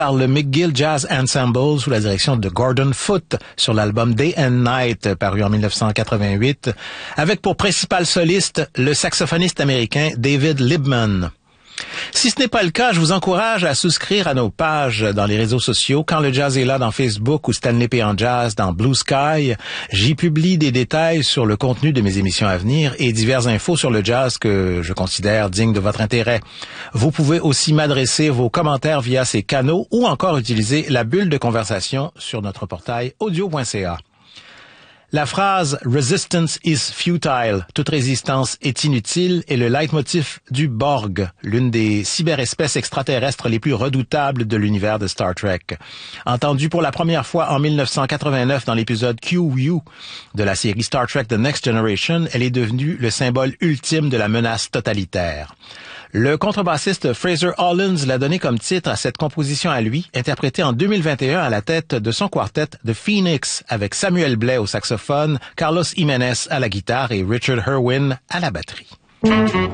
par le McGill Jazz Ensemble sous la direction de Gordon Foote sur l'album Day and Night paru en 1988 avec pour principal soliste le saxophoniste américain David Libman. Si ce n'est pas le cas, je vous encourage à souscrire à nos pages dans les réseaux sociaux. Quand le jazz est là dans Facebook ou Stanley P. en Jazz dans Blue Sky, j'y publie des détails sur le contenu de mes émissions à venir et diverses infos sur le jazz que je considère dignes de votre intérêt. Vous pouvez aussi m'adresser vos commentaires via ces canaux ou encore utiliser la bulle de conversation sur notre portail audio.ca. La phrase « Resistance is futile », toute résistance est inutile, est le leitmotiv du Borg, l'une des cyberespèces extraterrestres les plus redoutables de l'univers de Star Trek. Entendue pour la première fois en 1989 dans l'épisode QU de la série Star Trek The Next Generation, elle est devenue le symbole ultime de la menace totalitaire. Le contrebassiste Fraser Hollins l'a donné comme titre à cette composition à lui, interprétée en 2021 à la tête de son quartet The Phoenix, avec Samuel Blais au saxophone, Carlos Jiménez à la guitare et Richard Irwin à la batterie.